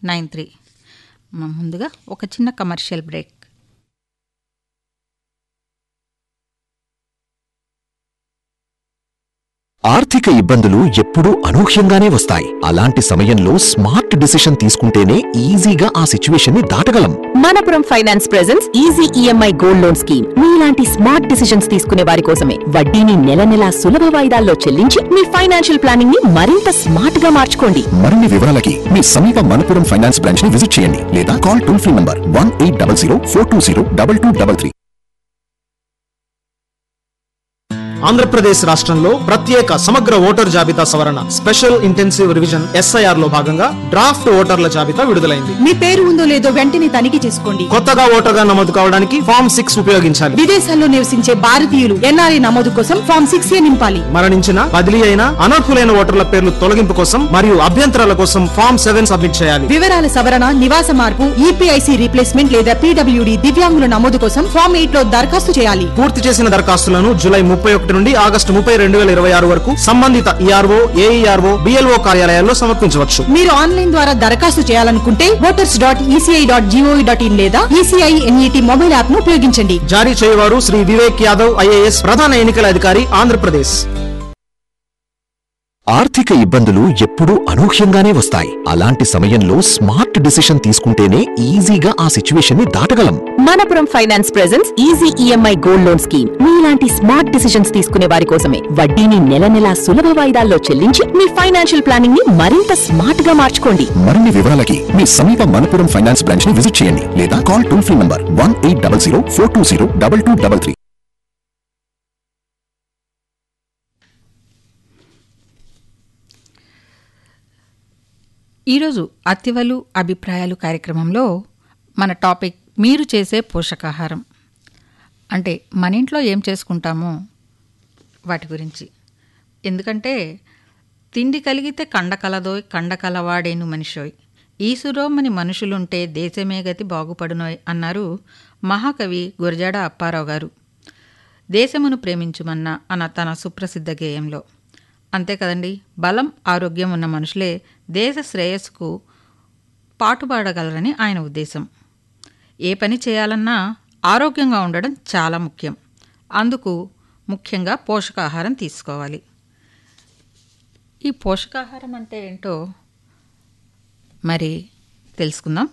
93. ముందుగా ఒక చిన్న కమర్షియల్ బ్రేక్. ఆర్థిక ఇబ్బందులు ఎప్పుడూ అనూహ్యంగానే వస్తాయి. అలాంటి సమయంలో స్మార్ట్ డిసిషన్ తీసుకుంటేనే ఈజీగా ఆ సిచ్యువేషన్ ని దాటగలం. Manappuram finance presents easy EMI gold loan scheme. మీలాంటి స్మార్ట్ డిసిషన్స్ తీసుకునే వారి కోసమే. వడ్డీని నెల నెలా సులభ వాయిదాల్లో చెల్లించి మీ ఫైనాన్షియల్ ప్లానింగ్ ని మరింత స్మార్ట్ గా మార్చుకోండి. మరిన్ని వివరాలకి మీ సమీప మనపురం ఫైనాన్స్ బ్రాంచ్ ని విజిట్ చేయండి లేదా call toll free number 1800 420 2233. Andhra Pradesh రాష్ట్రంలో ప్రత్యేక సమగ్ర ఓటర్ జాబితా సవరణ స్పెషల్ ఇంటెన్సివ్ రివిజన్ ఎస్ఐఆర్ లో భాగంగా డ్రాఫ్ట్ ఓటర్ల జాబితా విడుదలైంది. మీ పేరు ఉందో లేదో వెంటనే తనిఖీ చేసుకోండి. కొత్తగా ఓటర్గా నమోదు కావడానికి ఫామ్ 6 ఉపయోగించాలి. విదేశాల్లో నివసించే భారతీయులు ఎన్ఆర్ఐ నమోదు కోసం ఫామ్ 6A నింపాలి. మరణించిన, బదిలీ అయిన, అనర్హులైన ఓటర్ల పేర్లు తొలగింపు కోసం మరియు అభ్యంతరాల కోసం ఫామ్ 7 సబ్మిట్ చేయాలి. వివరాల సవరణ, నివాస మార్పు, ఈపీఐసి రీప్లేస్మెంట్ లేదా పీడబ్ల్యూడి దివ్యాంగుల నమోదు కోసం ఫామ్ 8 లో దరఖాస్తు చేయాలి. పూర్తి చేసిన దరఖాస్తులను జూలై 31 నుండి ఆగస్టు 30, 2026 వరకు సంబంధిత ఈఆర్ఓ, ఏఈఆర్ఓ, బిఎల్ఓ కార్యాలయాల్లో సమర్పించవచ్చు. మీరు ఆన్లైన్ ద్వారా దరఖాస్తు చేయాలనుకుంటే voters.eci.gov.in లేదా ఈసీఐ ఎన్ఈటీ మొబైల్ యాప్ ను ఉపయోగించండి. జారీ చేయవారు శ్రీ వివేక్ యాదవ్ ఐఏఎస్, ప్రధాన ఎన్నికల అధికారి, ఆంధ్రప్రదేశ్. ఆర్థిక ఇబ్బందులు ఎప్పుడూ అనూహ్యంగానే వస్తాయి. అలాంటి సమయంలో స్మార్ట్ డిసిషన్ తీసుకుంటేనే ఈజీగా ఆ సిచ్యువేషన్ ని దాటగలం. Manappuram finance presents easy EMI gold loan scheme. మీలాంటి స్మార్ట్ డిసిషన్స్ తీసుకునే వారి కోసమే. వడ్డీని నెల నెలా సులభ వాయిదాల్లో చెల్లించి మీ ఫైనాన్షియల్ ప్లానింగ్ ని మరింత స్మార్ట్ గా మార్చుకోండి. మరిన్ని వివరాలకి మీ సమీప మనపురం ఫైనాన్స్ బ్రాంచ్ ని విజిట్ చేయండి లేదా కాల్ టోల్ ఫ్రీ నంబర్ 1800 420 2233. ఈరోజు అతివలు అభిప్రాయాలు కార్యక్రమంలో మన టాపిక్ మీరు చేసే పోషకాహారం. అంటే మన ఇంట్లో ఏం చేసుకుంటామో వాటి గురించి. ఎందుకంటే తిండి కలిగితే కండకలదోయ్, కండకలవాడేను మనిషోయ్, ఈసురోమని మనుషులుంటే దేశమే గతి బాగుపడునోయ్ అన్నారు మహాకవి గురజాడ అప్పారావు గారు దేశమును ప్రేమించుమన్న అన్న తన సుప్రసిద్ధ గేయంలో. అంతే కదండి, బలం ఆరోగ్యం ఉన్న మనుషులే దేశ శ్రేయస్సుకు పాటుపడగలరని ఆయన ఉద్దేశం. ఏ పని చేయాలన్నా ఆరోగ్యంగా ఉండడం చాలా ముఖ్యం. అందుకు ముఖ్యంగా పోషకాహారం తీసుకోవాలి. ఈ పోషకాహారం అంటే ఏంటో మరి తెలుసుకుందాం.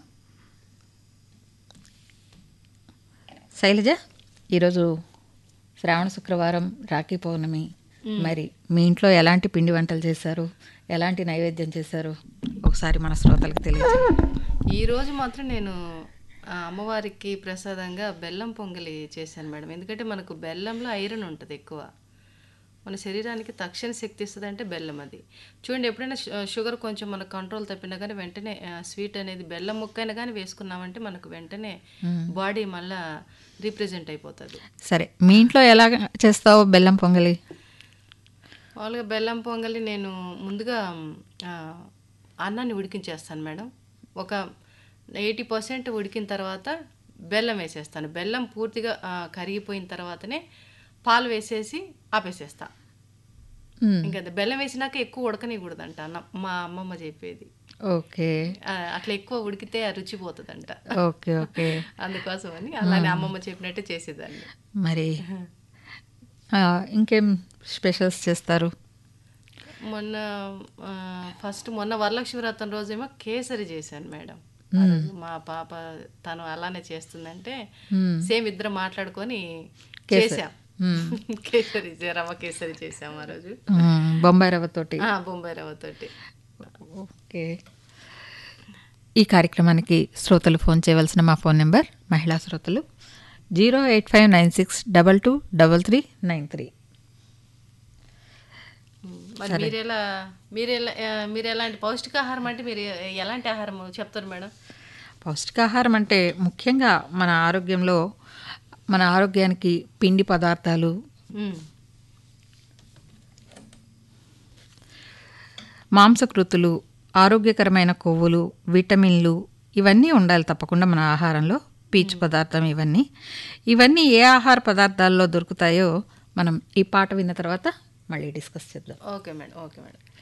శైలజ, ఈరోజు శ్రావణ శుక్రవారం, రాఖీ పౌర్ణమి. మరి మీ ఇంట్లో ఎలాంటి పిండి వంటలు చేశారు, ఎలాంటి నైవేద్యం చేశారు ఒకసారి మన శ్రోతలకు తెలియజేయండి. ఈరోజు మాత్రం నేను అమ్మవారికి ప్రసాదంగా బెల్లం పొంగలి చేశాను మేడం. ఎందుకంటే మనకు బెల్లంలో ఐరన్ ఉంటుంది ఎక్కువ, మన శరీరానికి తక్షణ శక్తి ఇస్తుంది అంటే బెల్లం. అది చూడండి, ఎప్పుడైనా షుగర్ కొంచెం మనకు కంట్రోల్ తప్పినా కానీ వెంటనే స్వీట్ అనేది బెల్లం ముక్కైనా కానీ వేసుకున్నామంటే మనకు వెంటనే బాడీ మళ్ళీ రీప్రజెంట్ అయిపోతుంది. సరే, మీ ఇంట్లో ఎలా చేస్తావు బెల్లం పొంగలి? మామూలుగా బెల్లం పొంగలి నేను ముందుగా అన్నాన్ని ఉడికించేస్తాను మేడం. ఒక 80% ఉడికిన తర్వాత బెల్లం వేసేస్తాను. బెల్లం పూర్తిగా కరిగిపోయిన తర్వాతనే పాలు వేసేసి ఆపేసేస్తా. ఇంకా బెల్లం వేసినాక ఎక్కువ ఉడకనికూడదంట మా అమ్మమ్మ చెప్పేది. ఓకే, అట్లా ఎక్కువ ఉడికితే రుచి పోతుందంట. ఓకే ఓకే, అందుకోసం అని అలానే అమ్మమ్మ చెప్పినట్టే చేసేదాన్ని. మరి ఇంకేం స్పెషల్స్ చేస్తారు? మొన్న వరలక్ష్మి వ్రతం రోజేమో కేసరి చేశాను మేడం. మా పాప తను అలానే చేస్తుందంటే సేమ్ ఇద్దరు మాట్లాడుకొని చేసాం. కేసరి, రవ్వ కేసరి చేసాం ఆ రోజు. బొంబాయి రవ్వతోటి. బొంబాయి రవ్వతోటి. ఓకే. ఈ కార్యక్రమానికి శ్రోతలు ఫోన్ చేయవలసిన మా ఫోన్ నెంబర్, మహిళా శ్రోతలు 08596223393. మీరు ఎలాంటి పౌష్టికాహారం అంటే మీరు ఎలాంటి ఆహారం చెప్తారు మేడం? పౌష్టికాహారం అంటే ముఖ్యంగా మన ఆరోగ్యానికి పిండి పదార్థాలు, మాంసకృతులు, ఆరోగ్యకరమైన కొవ్వులు, విటమిన్లు ఇవన్నీ ఉండాలి తప్పకుండా మన ఆహారంలో. పీచు పదార్థం ఇవన్నీ ఏ ఆహార పదార్థాల్లో దొరుకుతాయో మనం ఈ పాట విన్న తర్వాత మళ్ళీ డిస్కస్ చేద్దాం. Okay madam.